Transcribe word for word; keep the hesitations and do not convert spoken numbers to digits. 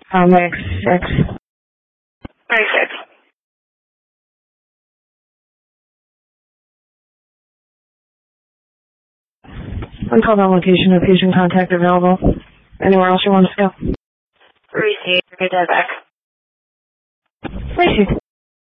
Uh, Max six. Max six. Until that location of patient contact available. Anywhere else you want us to go? Receive. Get that back. Receive.